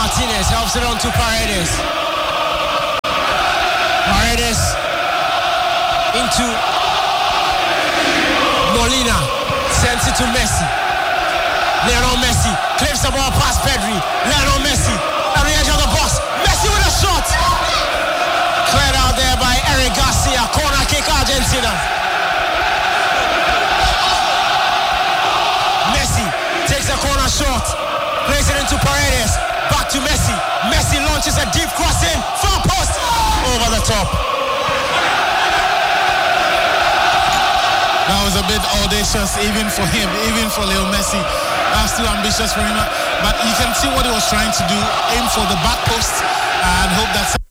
Martinez helps it on to Paredes. Paredes into Molina. Sends it to Messi. Lionel Messi clips the ball past Pedri. Lionel Messi at the edge of the box. Messi with a shot. Cleared out there by Eric Garcia. Corner kick Argentina. Messi takes a corner shot. Plays it into Paredes. Back to Messi. Messi launches a deep cross in. Far post. Over the top. That was a bit audacious even for him, even for Leo Messi. That's too ambitious for him. But you can see what he was trying to do. Aim for the back post and hope that